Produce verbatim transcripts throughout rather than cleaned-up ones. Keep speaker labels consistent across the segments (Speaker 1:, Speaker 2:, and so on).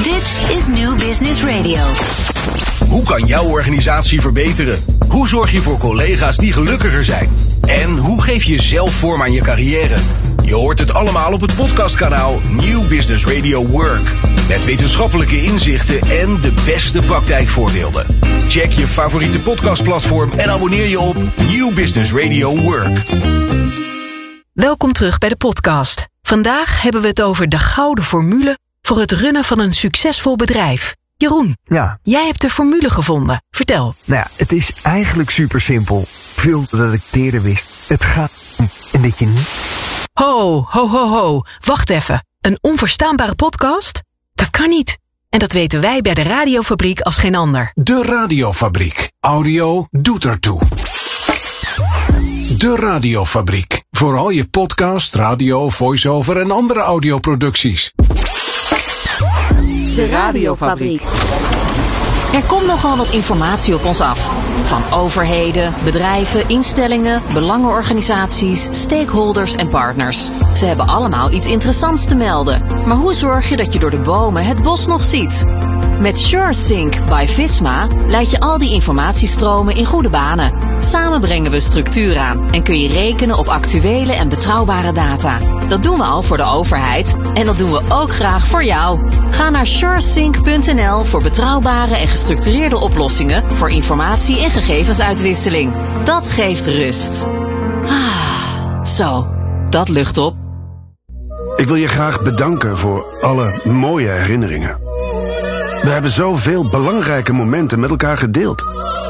Speaker 1: Dit is New Business Radio.
Speaker 2: Hoe kan jouw organisatie verbeteren? Hoe zorg je voor collega's die gelukkiger zijn? En hoe geef je zelf vorm aan je carrière? Je hoort het allemaal op het podcastkanaal New Business Radio Work. Met wetenschappelijke inzichten en de beste praktijkvoorbeelden. Check je favoriete podcastplatform en abonneer je op New Business Radio Work.
Speaker 3: Welkom terug bij de podcast. Vandaag hebben we het over de gouden formule voor het runnen van een succesvol bedrijf. Jeroen,
Speaker 4: ja.
Speaker 3: Jij hebt de formule gevonden. Vertel.
Speaker 4: Nou ja, het is eigenlijk super simpel. Veel dat ik het eerder wist. Het gaat om en dat je niet...
Speaker 3: Ho, ho, ho, ho. Wacht even. Een onverstaanbare podcast? Dat kan niet. En dat weten wij bij de Radiofabriek als geen ander.
Speaker 5: De Radiofabriek. Audio doet ertoe. De Radiofabriek. Voor al je podcast, radio, voice-over en andere audioproducties.
Speaker 6: De Radiofabriek.
Speaker 1: Er komt nogal wat informatie op ons af. Van overheden, bedrijven, instellingen, belangenorganisaties, stakeholders en partners. Ze hebben allemaal iets interessants te melden. Maar hoe zorg je dat je door de bomen het bos nog ziet? Met SureSync by Visma leid je al die informatiestromen in goede banen. Samen brengen we structuur aan en kun je rekenen op actuele en betrouwbare data. Dat doen we al voor de overheid en dat doen we ook graag voor jou. Ga naar suresync punt n l voor betrouwbare en gestructureerde oplossingen voor informatie- en gegevensuitwisseling. Dat geeft rust. Ah, zo, dat lucht op.
Speaker 7: Ik wil je graag bedanken voor alle mooie herinneringen. We hebben zoveel belangrijke momenten met elkaar gedeeld.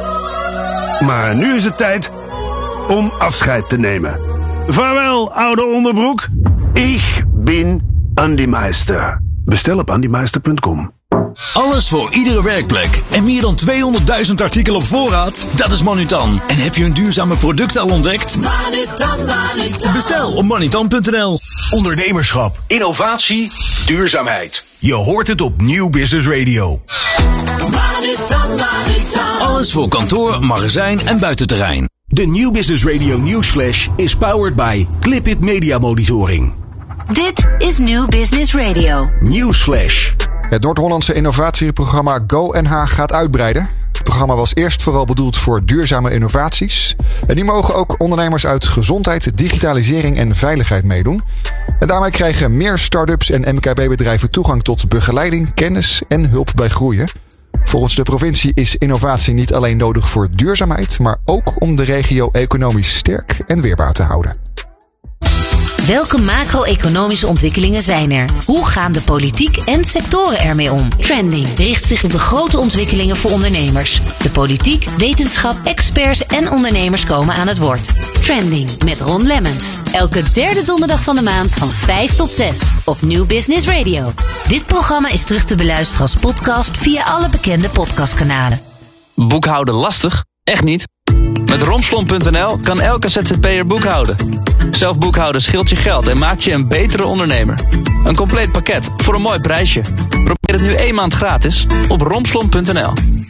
Speaker 7: Maar nu is het tijd om afscheid te nemen. Vaarwel, oude onderbroek. Ik ben Andy Meister. Bestel op andy meister punt com.
Speaker 2: Alles voor iedere werkplek. En meer dan tweehonderdduizend artikelen op voorraad? Dat is Manutan. En heb je een duurzame product al ontdekt? Manutan, Manutan. Bestel op manutan punt n l. Ondernemerschap, innovatie, duurzaamheid. Je hoort het op New Business Radio. Manutan, Manutan. Alles voor kantoor, magazijn en buitenterrein. De New Business Radio Newsflash is powered by Clipit Media Monitoring.
Speaker 1: Dit is New Business Radio.
Speaker 2: Newsflash.
Speaker 8: Het Noord-Hollandse innovatieprogramma Go N H gaat uitbreiden. Het programma was eerst vooral bedoeld voor duurzame innovaties. En nu mogen ook ondernemers uit gezondheid, digitalisering en veiligheid meedoen. En daarmee krijgen meer start-ups en M K B-bedrijven toegang tot begeleiding, kennis en hulp bij groeien. Volgens de provincie is innovatie niet alleen nodig voor duurzaamheid, maar ook om de regio economisch sterk en weerbaar te houden.
Speaker 1: Welke macro-economische ontwikkelingen zijn er? Hoe gaan de politiek en sectoren ermee om? Trending richt zich op de grote ontwikkelingen voor ondernemers. De politiek, wetenschap, experts en ondernemers komen aan het woord. Trending met Ron Lemmens. Elke derde donderdag van de maand van vijf tot zes op New Business Radio. Dit programma is terug te beluisteren als podcast via alle bekende podcastkanalen.
Speaker 9: Boekhouden lastig? Echt niet? Met romslomp punt n l kan elke Z Z P'er boekhouden. Zelf boekhouden scheelt je geld en maakt je een betere ondernemer. Een compleet pakket voor een mooi prijsje. Probeer het nu één maand gratis op romslomp punt n l.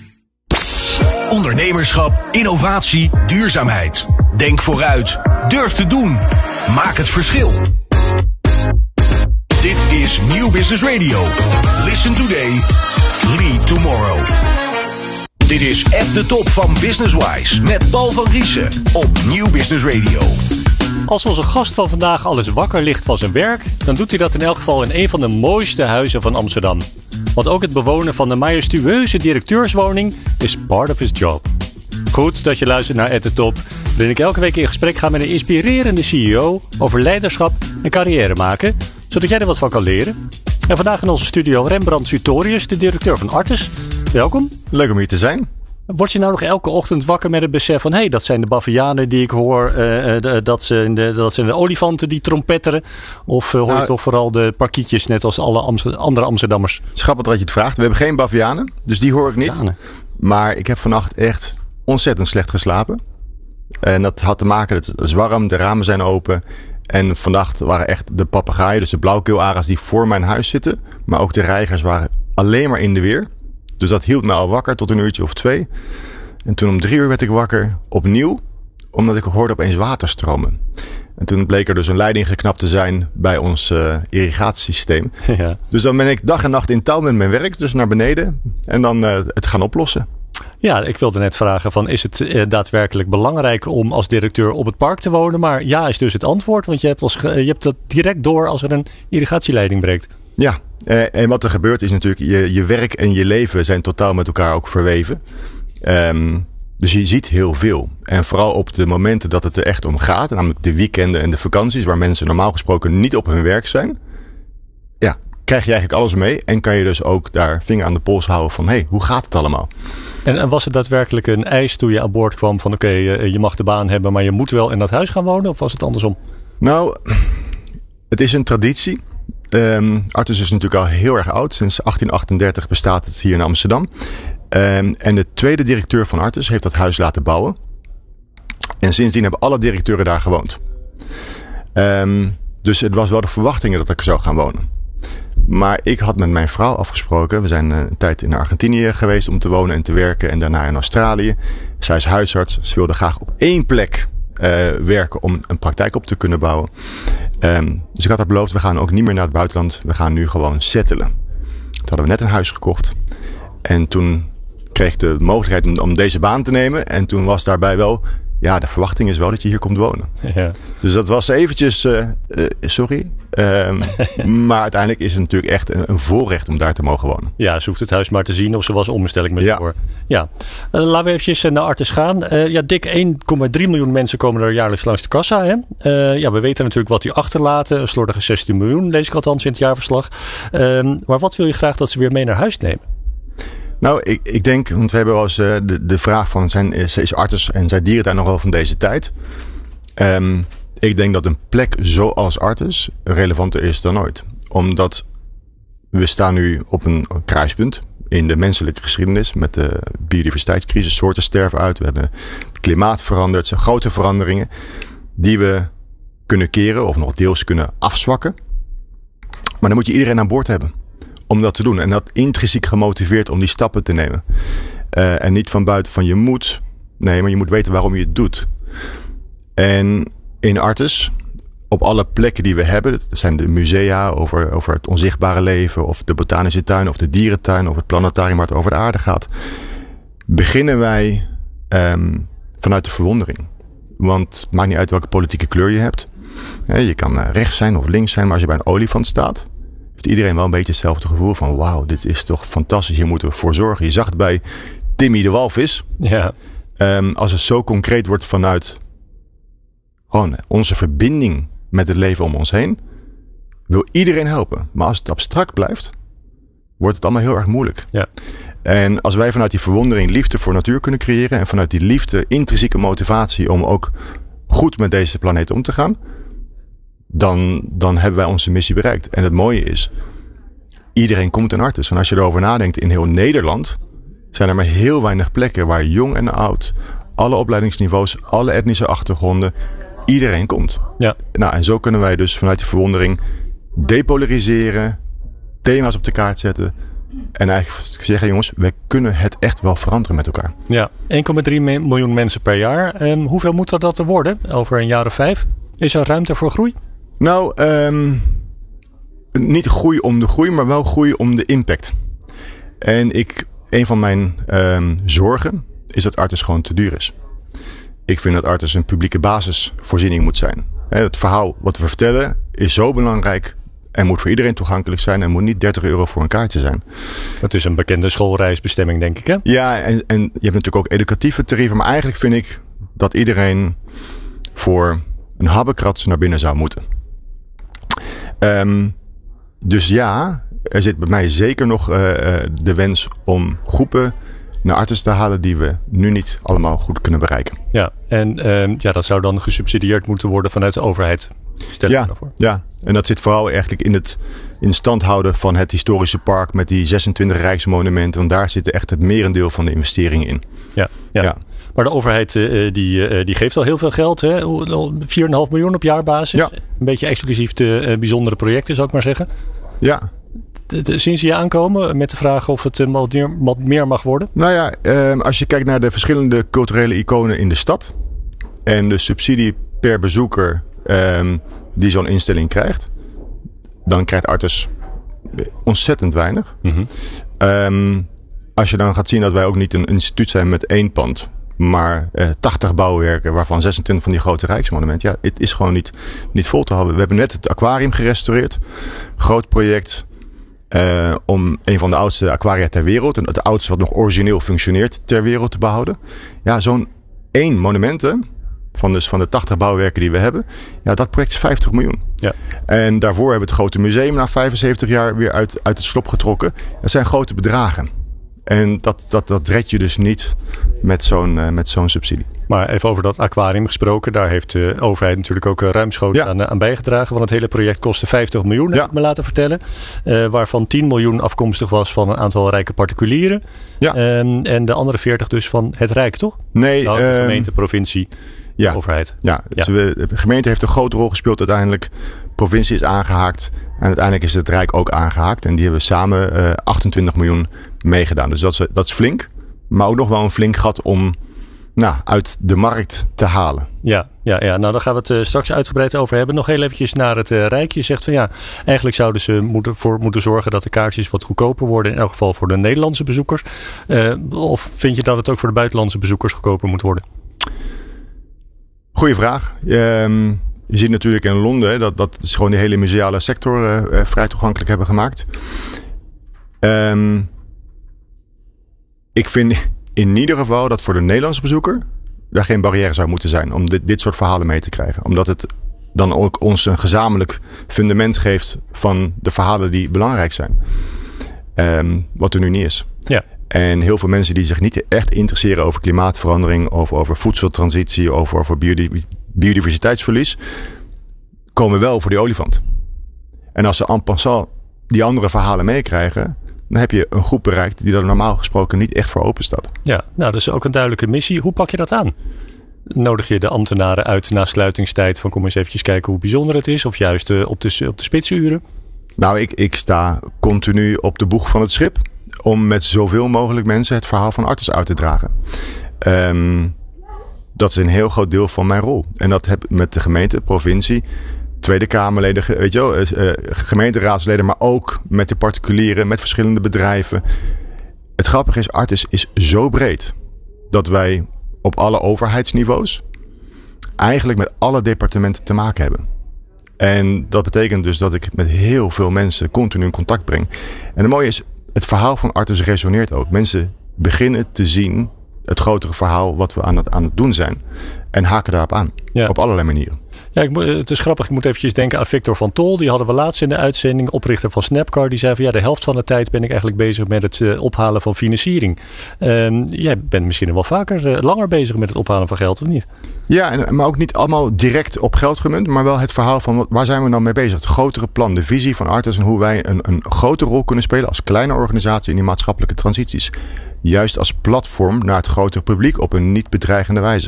Speaker 2: Ondernemerschap, innovatie, duurzaamheid. Denk vooruit. Durf te doen. Maak het verschil. Dit is New Business Radio. Listen today. Lead tomorrow. Dit is At the Top van Businesswise met Paul van Riesen op New Business Radio.
Speaker 10: Als onze gast van vandaag al eens wakker ligt van zijn werk, dan doet hij dat in elk geval in een van de mooiste huizen van Amsterdam. Want ook het bewonen van de majestueuze directeurswoning is part of his job. Goed dat je luistert naar At the Top, waarin ik elke week in gesprek ga met een inspirerende C E O over leiderschap en carrière maken, zodat jij er wat van kan leren. En vandaag in onze studio Rembrandt Sutorius, de directeur van Artis. Welkom.
Speaker 11: Leuk om hier te zijn.
Speaker 10: Word je nou nog elke ochtend wakker met het besef van... hé, hey, dat zijn de bavianen die ik hoor, uh, de, dat, zijn de, dat zijn de olifanten die trompetteren? Of uh, hoor nou, je toch vooral de parkietjes net als alle Amster- andere Amsterdammers?
Speaker 11: Schappig dat je het vraagt. We hebben geen bavianen, dus die hoor ik niet. Bavianen. Maar ik heb vannacht echt ontzettend slecht geslapen. En dat had te maken, het is warm, de ramen zijn open... En vannacht waren echt de papegaaien, dus de blauwkeelara's die voor mijn huis zitten. Maar ook de reigers waren alleen maar in de weer. Dus dat hield me al wakker tot een uurtje of twee. En toen om drie uur werd ik wakker opnieuw. Omdat ik hoorde opeens water stromen. En toen bleek er dus een leiding geknapt te zijn bij ons uh, irrigatiesysteem.
Speaker 10: Ja.
Speaker 11: Dus dan ben ik dag en nacht in touw met mijn werk, dus naar beneden. En dan uh, het gaan oplossen.
Speaker 10: Ja, ik wilde net vragen van, is het uh, daadwerkelijk belangrijk om als directeur op het park te wonen? Maar ja is dus het antwoord, want je hebt, als, uh, je hebt dat direct door als er een irrigatieleiding breekt.
Speaker 11: Ja, uh, en wat er gebeurt is natuurlijk, je, je werk en je leven zijn totaal met elkaar ook verweven. Um, dus je ziet heel veel. En vooral op de momenten dat het er echt om gaat, namelijk de weekenden en de vakanties, waar mensen normaal gesproken niet op hun werk zijn. Ja, krijg je eigenlijk alles mee en kan je dus ook daar vinger aan de pols houden van, hé, hey, hoe gaat het allemaal?
Speaker 10: En, en was het daadwerkelijk een eis toen je aan boord kwam van, oké, okay, je mag de baan hebben, maar je moet wel in dat huis gaan wonen? Of was het andersom?
Speaker 11: Nou, het is een traditie. Um, Artus is natuurlijk al heel erg oud. Sinds achttien achtendertig bestaat het hier in Amsterdam. Um, en de tweede directeur van Artus heeft dat huis laten bouwen. En sindsdien hebben alle directeuren daar gewoond. Um, dus het was wel de verwachting dat ik zou gaan wonen. Maar ik had met mijn vrouw afgesproken. We zijn een tijd in Argentinië geweest om te wonen en te werken. En daarna in Australië. Zij is huisarts. Ze wilde graag op één plek uh, werken om een praktijk op te kunnen bouwen. Um, dus ik had haar beloofd, we gaan ook niet meer naar het buitenland. We gaan nu gewoon settelen. Toen hadden we net een huis gekocht. En toen kreeg ik de mogelijkheid om, om deze baan te nemen. En toen was daarbij wel, ja, de verwachting is wel dat je hier komt wonen.
Speaker 10: Ja.
Speaker 11: Dus dat was eventjes, uh, uh, sorry. Um, maar uiteindelijk is het natuurlijk echt een, een voorrecht om daar te mogen wonen.
Speaker 10: Ja, ze hoeft het huis maar te zien of ze was omstelling met
Speaker 11: ja.
Speaker 10: voor. Ja. Uh, laten we eventjes naar Artus gaan. Uh, ja, dik één komma drie miljoen mensen komen er jaarlijks langs de kassa. Hè? Uh, ja, we weten natuurlijk wat die achterlaten. Een slordige zestien miljoen, lees ik althans in het jaarverslag. Uh, maar wat wil je graag dat ze weer mee naar huis nemen?
Speaker 11: Nou, ik, ik denk, want we hebben wel eens uh, de, de vraag van, zijn, is, is Artus en zijn dieren daar nog wel van deze tijd? Um, ik denk dat een plek zoals Artus relevanter is dan ooit. Omdat we staan nu op een kruispunt in de menselijke geschiedenis met de biodiversiteitscrisis, soorten sterven uit. We hebben het klimaat veranderd, zijn grote veranderingen die we kunnen keren of nog deels kunnen afzwakken. Maar dan moet je iedereen aan boord hebben om dat te doen. En dat intrinsiek gemotiveerd om die stappen te nemen. Uh, en niet van buiten van je moet. Nee, maar je moet weten waarom je het doet. En in Artus, op alle plekken die we hebben, dat zijn de musea over, over het onzichtbare leven, of de botanische tuin, of de dierentuin, of het planetarium waar het over de aarde gaat, beginnen wij um, vanuit de verwondering. Want het maakt niet uit welke politieke kleur je hebt. Je kan rechts zijn of links zijn, maar als je bij een olifant staat, heeft iedereen wel een beetje hetzelfde gevoel van, wauw, dit is toch fantastisch, hier moeten we voor zorgen. Je zag het bij Timmy de walvis.
Speaker 10: Ja.
Speaker 11: Um, als het zo concreet wordt vanuit gewoon onze verbinding met het leven om ons heen, wil iedereen helpen. Maar als het abstract blijft, wordt het allemaal heel erg moeilijk.
Speaker 10: Ja.
Speaker 11: En als wij vanuit die verwondering liefde voor natuur kunnen creëren en vanuit die liefde intrinsieke motivatie om ook goed met deze planeet om te gaan, dan, dan hebben wij onze missie bereikt. En het mooie is, iedereen komt in Artus. En als je erover nadenkt, in heel Nederland zijn er maar heel weinig plekken waar jong en oud, alle opleidingsniveaus, alle etnische achtergronden, iedereen komt.
Speaker 10: Ja.
Speaker 11: Nou, en zo kunnen wij dus vanuit die verwondering depolariseren, thema's op de kaart zetten en eigenlijk zeggen, jongens, wij kunnen het echt wel veranderen met elkaar.
Speaker 10: Ja, één komma drie miljoen mensen per jaar. Um, hoeveel moet er dat er worden over een jaar of vijf? Is er ruimte voor groei?
Speaker 11: Nou, um, niet groei om de groei, maar wel groei om de impact. En ik, een van mijn um, zorgen is dat Artus gewoon te duur is. Ik vind dat Artus een publieke basisvoorziening moet zijn. Het verhaal wat we vertellen is zo belangrijk en moet voor iedereen toegankelijk zijn en moet niet dertig euro voor een kaartje zijn.
Speaker 10: Het is een bekende schoolreisbestemming, denk ik, hè?
Speaker 11: Ja, en, en je hebt natuurlijk ook educatieve tarieven, maar eigenlijk vind ik dat iedereen voor een habbekrats naar binnen zou moeten. Um, dus ja, er zit bij mij zeker nog uh, de wens om groepen naar Artus te halen die we nu niet allemaal goed kunnen bereiken.
Speaker 10: Ja, en uh, ja, dat zou dan gesubsidieerd moeten worden vanuit de overheid. Stel
Speaker 11: ja,
Speaker 10: daarvoor.
Speaker 11: ja, en dat zit vooral eigenlijk in het in stand houden van het historische park met die zesentwintig rijksmonumenten. Want daar zit echt het merendeel van de investeringen in.
Speaker 10: Ja, ja. ja. Maar de overheid uh, die, uh, die geeft al heel veel geld. Hè? vier komma vijf miljoen op jaarbasis. Ja. Een beetje exclusief de uh, bijzondere projecten, zou ik maar zeggen.
Speaker 11: Ja.
Speaker 10: Zien ze je aankomen met de vraag of het wat meer, wat meer mag worden?
Speaker 11: Nou ja, uh, als je kijkt naar de verschillende culturele iconen in de stad en de subsidie per bezoeker um, die zo'n instelling krijgt, dan krijgt Artis ontzettend weinig. Mm-hmm. Um, als je dan gaat zien dat wij ook niet een instituut zijn met één pand, maar uh, tachtig bouwwerken, waarvan zesentwintig van die grote rijksmonumenten. Ja, het is gewoon niet, niet vol te houden. We hebben net het aquarium gerestaureerd. Groot project uh, om een van de oudste aquaria ter wereld, en het oudste wat nog origineel functioneert, ter wereld te behouden. Ja, zo'n één monumenten van, dus van de tachtig bouwwerken die we hebben, ja, dat project is vijftig miljoen. Ja. En daarvoor hebben we het grote museum na vijfenzeventig jaar weer uit, uit het slop getrokken. Dat zijn grote bedragen. En dat, dat, dat red je dus niet met zo'n, uh, met zo'n subsidie.
Speaker 10: Maar even over dat aquarium gesproken. Daar heeft de overheid natuurlijk ook ruimschoots ja. aan, aan bijgedragen. Want het hele project kostte vijftig miljoen, heb ja. ik me laten vertellen. Uh, waarvan tien miljoen afkomstig was van een aantal rijke particulieren. Ja. Um, en de andere veertig dus van het Rijk, toch?
Speaker 11: Nee.
Speaker 10: Nou, de
Speaker 11: um,
Speaker 10: gemeente, provincie, ja. de overheid.
Speaker 11: Ja, dus ja. We, de gemeente heeft een grote rol gespeeld uiteindelijk. De provincie is aangehaakt. En uiteindelijk is het Rijk ook aangehaakt. En die hebben samen uh, achtentwintig miljoen meegedaan. Dus dat is, dat is flink. Maar ook nog wel een flink gat om nou, uit de markt te halen.
Speaker 10: Ja, ja, ja, nou daar gaan we het uh, straks uitgebreid over hebben. Nog heel eventjes naar het uh, Rijk. Je zegt van ja, eigenlijk zouden ze moeten, voor moeten zorgen dat de kaartjes wat goedkoper worden. In elk geval voor de Nederlandse bezoekers. Uh, of vind je dat het ook voor de buitenlandse bezoekers goedkoper moet worden?
Speaker 11: Goeie vraag. Um, je ziet natuurlijk in Londen dat, dat is gewoon die hele museale sector uh, uh, vrij toegankelijk hebben gemaakt. Um, ik vind in ieder geval dat voor de Nederlandse bezoeker daar geen barrière zou moeten zijn om dit, dit soort verhalen mee te krijgen. Omdat het dan ook ons een gezamenlijk fundament geeft van de verhalen die belangrijk zijn. Um, wat er nu niet is. Ja. En heel veel mensen die zich niet echt interesseren over klimaatverandering, over, over voedseltransitie, over, over biodiversiteitsverlies, komen wel voor die olifant. En als ze en passant die andere verhalen meekrijgen, dan heb je een groep bereikt die er normaal gesproken niet echt voor open staat.
Speaker 10: Ja, nou dat is ook een duidelijke missie. Hoe pak je dat aan? Nodig je de ambtenaren uit na sluitingstijd van kom eens eventjes kijken hoe bijzonder het is? Of juist uh, op de, op de spitsuren?
Speaker 11: Nou, ik, ik sta continu op de boeg van het schip om met zoveel mogelijk mensen het verhaal van Artis uit te dragen. Um, dat is een heel groot deel van mijn rol. En dat heb ik met de gemeente, provincie, Tweede Kamerleden, weet je wel, uh, gemeenteraadsleden, maar ook met de particulieren, met verschillende bedrijven. Het grappige is, Artis is zo breed dat wij op alle overheidsniveaus eigenlijk met alle departementen te maken hebben. En dat betekent dus dat ik met heel veel mensen continu in contact breng. En het mooie is, het verhaal van Artis resoneert ook. Mensen beginnen te zien het grotere verhaal wat we aan het, aan het doen zijn. En haken daarop aan. Ja. Op allerlei manieren.
Speaker 10: Ja, ik, het is grappig. Ik moet eventjes denken aan Victor van Tol. Die hadden we laatst in de uitzending. Oprichter van Snapcar. Die zei van ja, de helft van de tijd ben ik eigenlijk bezig met het uh, ophalen van financiering. Uh, jij bent misschien wel vaker uh, langer bezig met het ophalen van geld, of niet?
Speaker 11: Ja, en, maar ook niet allemaal direct op geld gemunt. Maar wel het verhaal van waar zijn we nou mee bezig? Het grotere plan, de visie van Artis en hoe wij een, een grote rol kunnen spelen als kleine organisatie in die maatschappelijke transities. Juist als platform naar het grotere publiek op een niet bedreigende wijze.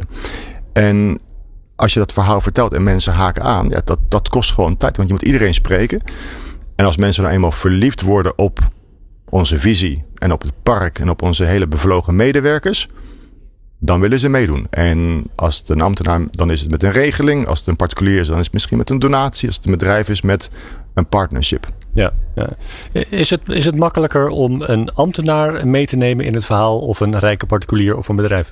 Speaker 11: En als je dat verhaal vertelt en mensen haken aan, ja, dat, dat kost gewoon tijd. Want je moet iedereen spreken. En als mensen nou eenmaal verliefd worden op onze visie en op het park en op onze hele bevlogen medewerkers, dan willen ze meedoen. En als het een ambtenaar, dan is het met een regeling. Als het een particulier is, dan is het misschien met een donatie. Als het een bedrijf is, met een partnership.
Speaker 10: Ja, ja. Is het, is het makkelijker om een ambtenaar mee te nemen in het verhaal of een rijke particulier of een bedrijf?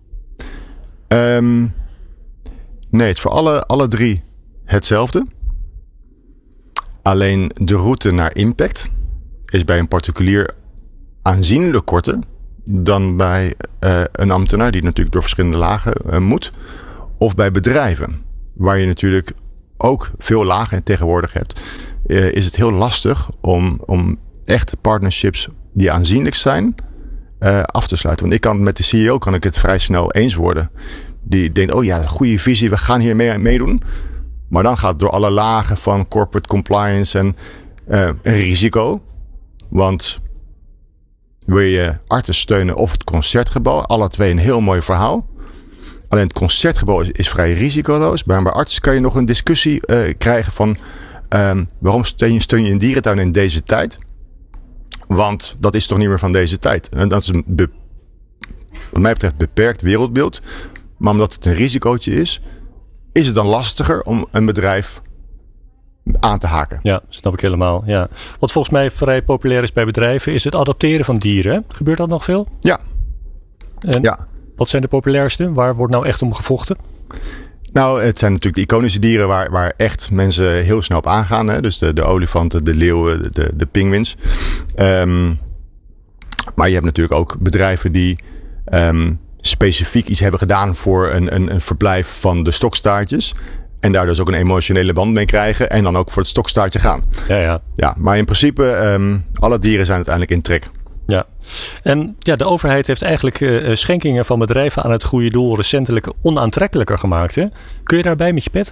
Speaker 11: Um, nee, het is voor alle, alle drie hetzelfde. Alleen de route naar impact is bij een particulier aanzienlijk korter dan bij uh, een ambtenaar die natuurlijk door verschillende lagen uh, moet. Of bij bedrijven, waar je natuurlijk ook veel lagen tegenwoordig hebt. Uh, is het heel lastig om, om echt partnerships die aanzienlijk zijn uh, af te sluiten. Want ik kan met de C E O kan ik het vrij snel eens worden. Die denkt, oh ja, goede visie, we gaan hier mee meedoen. Maar dan gaat het door alle lagen van corporate compliance en uh, een risico. Want wil je Artis steunen of het Concertgebouw? Alle twee een heel mooi verhaal. Alleen het Concertgebouw is, is vrij risicoloos. Maar bij Artis kan je nog een discussie uh, krijgen van um, waarom steun je, steun je een dierentuin in deze tijd? Want dat is toch niet meer van deze tijd. En dat is een be, wat mij betreft beperkt wereldbeeld. Maar omdat het een risicootje is, is het dan lastiger om een bedrijf aan te haken.
Speaker 10: Ja, snap ik helemaal. Ja. Wat volgens mij vrij populair is bij bedrijven, is het adopteren van dieren. Hè? Gebeurt dat nog veel?
Speaker 11: Ja.
Speaker 10: En
Speaker 11: ja.
Speaker 10: Wat zijn de populairste? Waar wordt nou echt om gevochten?
Speaker 11: Nou, het zijn natuurlijk de iconische dieren waar, waar echt mensen heel snel op aangaan. Hè? Dus de, de olifanten, de leeuwen, de, de pinguïns. Um, maar je hebt natuurlijk ook bedrijven die um, specifiek iets hebben gedaan voor een, een, een verblijf van de stokstaartjes. En daar dus ook een emotionele band mee krijgen. En dan ook voor het stokstaartje gaan.
Speaker 10: Ja, ja.
Speaker 11: Ja, maar in principe, um, alle dieren zijn uiteindelijk in trek.
Speaker 10: Ja, en ja, de overheid heeft eigenlijk uh, schenkingen van bedrijven aan het goede doel recentelijk onaantrekkelijker gemaakt. Hè? Kun je daarbij met je pet?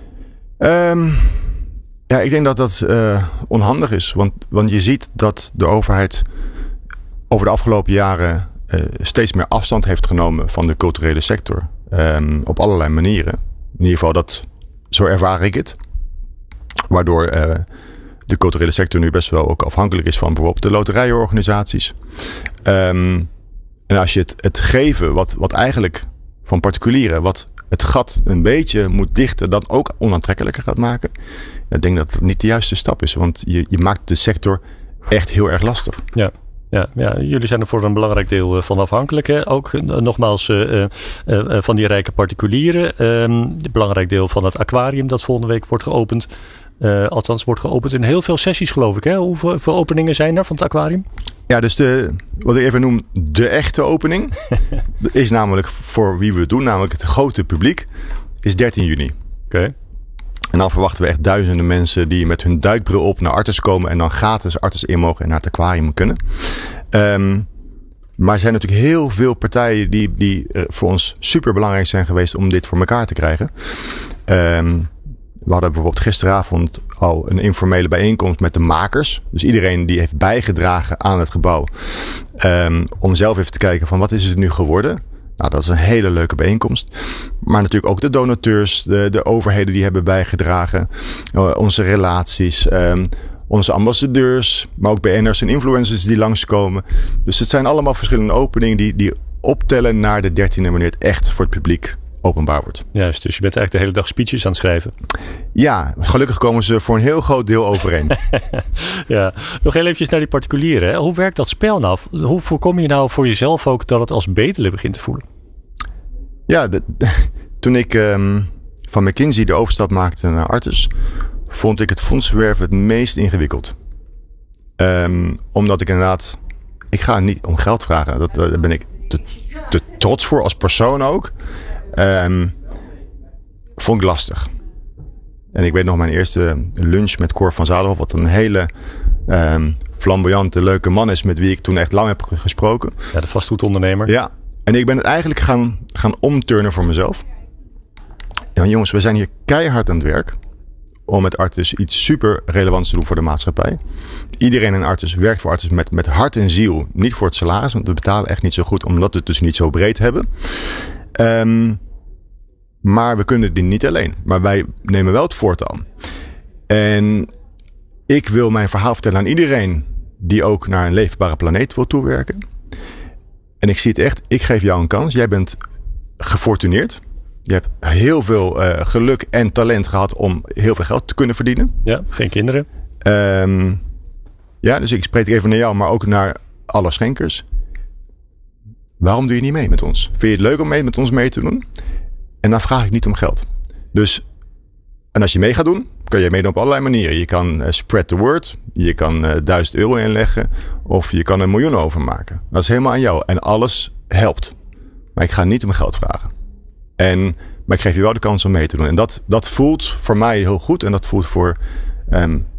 Speaker 11: Um, ja, ik denk dat dat uh, onhandig is. Want, want je ziet dat de overheid over de afgelopen jaren uh, steeds meer afstand heeft genomen van de culturele sector. Um, op allerlei manieren. In ieder geval, dat, zo ervaar ik het. Waardoor uh, de culturele sector nu best wel ook afhankelijk is van bijvoorbeeld de loterijenorganisaties. Um, en als je het, het geven, wat, wat eigenlijk van particulieren, wat het gat een beetje moet dichten, dan ook onaantrekkelijker gaat maken. Ik denk dat het niet de juiste stap is, want je, je maakt de sector echt heel erg lastig.
Speaker 10: Ja. Ja, ja, jullie zijn er voor een belangrijk deel van afhankelijk. Hè? Ook uh, nogmaals uh, uh, uh, van die rijke particulieren. Um, een belangrijk deel van het aquarium dat volgende week wordt geopend. Uh, althans wordt geopend in heel veel sessies, geloof ik. Hè? Hoeveel, hoeveel openingen zijn er van het aquarium?
Speaker 11: Ja, dus de, wat ik even noem de echte opening is namelijk voor wie we het doen, namelijk het grote publiek, is dertien juni.
Speaker 10: Oké. Okay.
Speaker 11: En dan verwachten we echt duizenden mensen die met hun duikbril op naar Artis komen en dan gratis Artis in mogen en naar het aquarium kunnen. Um, maar er zijn natuurlijk heel veel partijen die, die voor ons super belangrijk zijn geweest om dit voor elkaar te krijgen. Um, we hadden bijvoorbeeld gisteravond al een informele bijeenkomst met de makers. Dus iedereen die heeft bijgedragen aan het gebouw. Um, om zelf even te kijken van wat is het nu geworden. Nou, dat is een hele leuke bijeenkomst. Maar natuurlijk ook de donateurs, de, de overheden die hebben bijgedragen. Uh, onze relaties, um, onze ambassadeurs, maar ook B N'ers en influencers die langskomen. Dus het zijn allemaal verschillende openingen die, die optellen naar de dertiende wanneer het echt voor het publiek openbaar wordt.
Speaker 10: Juist, dus je bent eigenlijk de hele dag speeches aan het schrijven.
Speaker 11: Ja, gelukkig komen ze voor een heel groot deel overeen.
Speaker 10: Ja, nog heel eventjes naar die particulieren. Hè? Hoe werkt dat spel nou? Hoe voorkom je nou voor jezelf ook dat het als betelen begint te voelen?
Speaker 11: Ja, de, de, toen ik um, van McKinsey de overstap maakte naar Artis, vond ik het fondsenwerven het meest ingewikkeld. Um, omdat ik inderdaad, ik ga niet om geld vragen. Dat, daar ben ik te, te trots voor als persoon ook. Um, vond ik lastig. En ik weet nog mijn eerste lunch met Cor van Zadelhoff, wat een hele um, flamboyante, leuke man is met wie ik toen echt lang heb gesproken.
Speaker 10: Ja, de vastgoedondernemer.
Speaker 11: Ja, en ik ben het eigenlijk gaan, gaan omturnen voor mezelf. Ja, jongens, we zijn hier keihard aan het werk om met Artis iets super relevants te doen voor de maatschappij. Iedereen in Artis werkt voor Artis met, met hart en ziel. Niet voor het salaris, want we betalen echt niet zo goed, omdat we het dus niet zo breed hebben. Um, maar we kunnen dit niet alleen. Maar wij nemen wel het voortouw. En ik wil mijn verhaal vertellen aan iedereen die ook naar een leefbare planeet wil toewerken. En ik zie het echt, ik geef jou een kans. Jij bent gefortuneerd. Je hebt heel veel uh, geluk en talent gehad om heel veel geld te kunnen verdienen.
Speaker 10: Ja, geen kinderen.
Speaker 11: Um, ja, dus ik spreek even naar jou, maar ook naar alle schenkers. Waarom doe je niet mee met ons? Vind je het leuk om mee met ons mee te doen? En dan vraag ik niet om geld. Dus, en als je mee gaat doen, kan je meedoen op allerlei manieren. Je kan uh, spread the word. Je kan uh, duizend euro inleggen. Of je kan een miljoen overmaken. Dat is helemaal aan jou. En alles helpt. Maar ik ga niet om geld vragen. En, maar ik geef je wel de kans om mee te doen. En dat, dat voelt voor mij heel goed. En dat voelt voor um,